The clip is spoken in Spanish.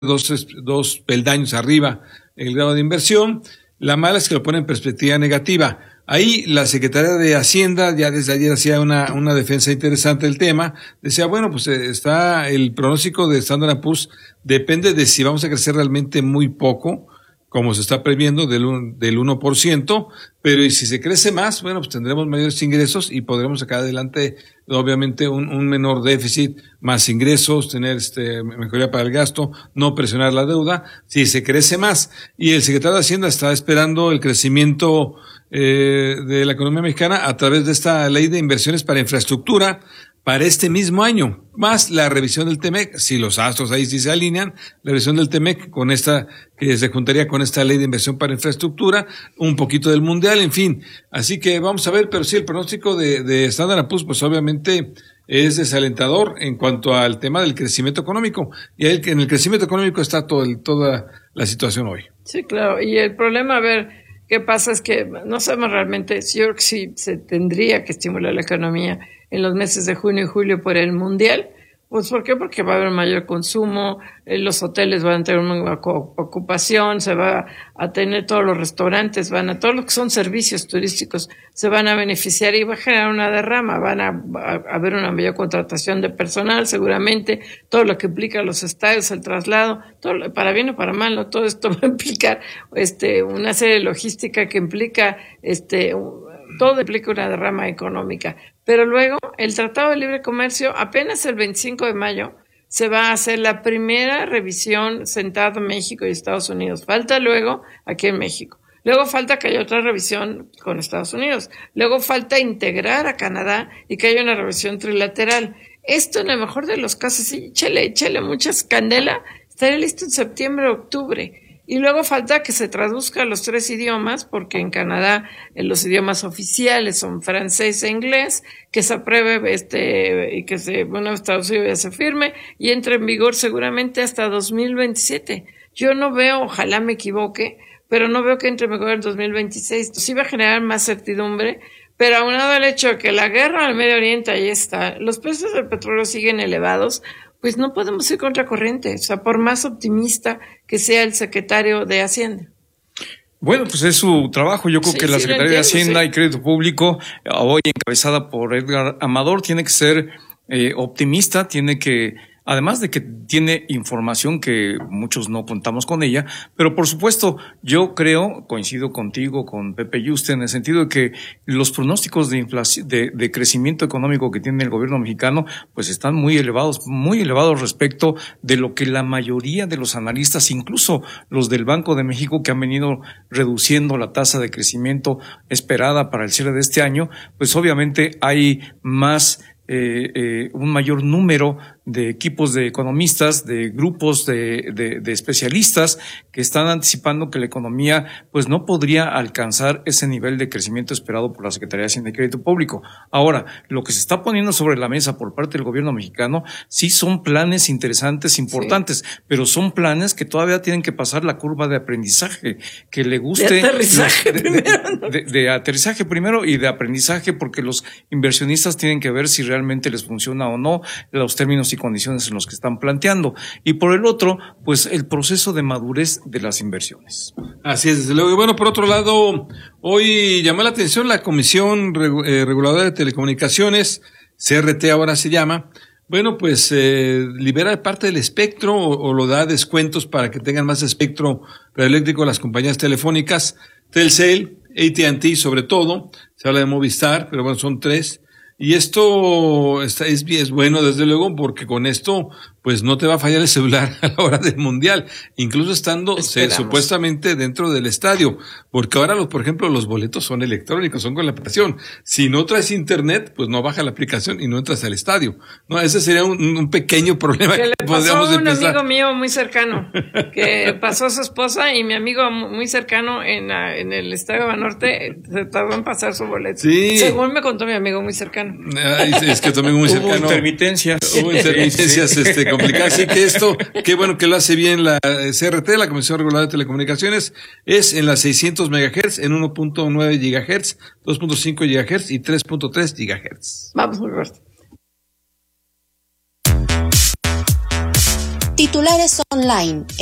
dos peldaños arriba el grado de inversión. La mala es que lo pone en perspectiva negativa. Ahí la Secretaría de Hacienda ya desde ayer hacía una defensa interesante del tema. Decía, bueno, pues está el pronóstico de Standard & Poor's, depende de si vamos a crecer realmente muy poco, como se está previendo, del 1%, pero y si se crece más, bueno, pues tendremos mayores ingresos y podremos sacar adelante, obviamente, un menor déficit, más ingresos, tener mejoría para el gasto, no presionar la deuda, si se crece más. Y el secretario de Hacienda está esperando el crecimiento de la economía mexicana a través de esta ley de inversiones para infraestructura para este mismo año, más la revisión del TEMEC, si los astros ahí sí se alinean, la revisión del TEMEC con esta, que se juntaría con esta ley de inversión para infraestructura, un poquito del mundial, en fin. Así que vamos a ver, pero sí, el pronóstico de Standard & Poor's, pues obviamente es desalentador en cuanto al tema del crecimiento económico. Y en el crecimiento económico está toda la situación hoy. Sí, claro. Y el problema, a ver, ¿qué pasa? Es que no sabemos realmente, yo creo que sí se tendría que estimular la economía en los meses de junio y julio por el mundial. Pues, ¿por qué? Porque va a haber mayor consumo, los hoteles van a tener una ocupación, se va a tener todos los restaurantes, todos los que son servicios turísticos se van a beneficiar y va a generar una derrama, van a haber una mayor contratación de personal, seguramente, todo lo que implica los estadios, el traslado, todo, para bien o para mal, ¿no? Todo esto va a implicar, una serie de logística que implica, todo implica una derrama económica. Pero luego, el Tratado de Libre Comercio, apenas el 25 de mayo, se va a hacer la primera revisión sentado México y Estados Unidos. Falta luego aquí en México. Luego falta que haya otra revisión con Estados Unidos. Luego falta integrar a Canadá y que haya una revisión trilateral. Esto, en el mejor de los casos, sí, échale muchas candela, estaría listo en septiembre o octubre. Y luego falta que se traduzca a los 3 idiomas, porque en Canadá los idiomas oficiales son francés e inglés, que se apruebe y que una vez traducido ya se firme y entre en vigor seguramente hasta 2027. Yo no veo, ojalá me equivoque, pero no veo que entre en vigor en 2026. Sí va a generar más certidumbre, pero aunado al hecho de que la guerra en el Medio Oriente ahí está, los precios del petróleo siguen elevados, pues no podemos ir contracorriente, o sea, por más optimista que sea el secretario de Hacienda. Bueno, pues es su trabajo. Yo creo que la Secretaría de Hacienda y Crédito Público, hoy encabezada por Edgar Amador, tiene que ser optimista, tiene que, además de que tiene información que muchos no contamos con ella, pero por supuesto yo creo, coincido contigo, con Pepe Yuste, en el sentido de que los pronósticos de inflación, de crecimiento económico que tiene el gobierno mexicano, pues están muy elevados respecto de lo que la mayoría de los analistas, incluso los del Banco de México, que han venido reduciendo la tasa de crecimiento esperada para el cierre de este año, pues obviamente hay más un mayor número de equipos de economistas, de grupos de especialistas que están anticipando que la economía pues no podría alcanzar ese nivel de crecimiento esperado por la Secretaría de Hacienda y Crédito Público. Ahora, lo que se está poniendo sobre la mesa por parte del gobierno mexicano sí son planes interesantes, importantes, pero son planes que todavía tienen que pasar la curva de aprendizaje, que le guste de aterrizaje primero, ¿no? de aterrizaje primero y de aprendizaje, porque los inversionistas tienen que ver si realmente les funciona o no los términos y condiciones en los que están planteando. Y por el otro, pues el proceso de madurez de las inversiones. Así es, desde luego. Y bueno, por otro lado, hoy llamó la atención la Comisión Reguladora de Telecomunicaciones, CRT ahora se llama. Bueno, pues libera parte del espectro o lo da descuentos para que tengan más espectro radioeléctrico las compañías telefónicas, Telcel, AT&T sobre todo, se habla de Movistar, pero bueno, son 3. Y esto es bueno, desde luego, porque con esto, pues no te va a fallar el celular a la hora del mundial, incluso estando supuestamente dentro del estadio, porque ahora por ejemplo, los boletos son electrónicos, son con la aplicación. Si no traes internet, pues no baja la aplicación y no entras al estadio. No, ese sería un pequeño problema que podríamos empezar. Le pasó a un amigo mío muy cercano, que pasó a su esposa y mi amigo muy cercano en el estadio Banorte se tardó en pasar su boleto. Sí. Según me contó mi amigo muy cercano. Es que también muy cercano. Hubo intermitencias complicadas. Así que esto, qué bueno que lo hace bien la CRT, la Comisión Reguladora de Telecomunicaciones, es en las 600 MHz, en 1.9 GHz, 2.5 GHz y 3.3 GHz. Vamos, Roberto. Titulares Online.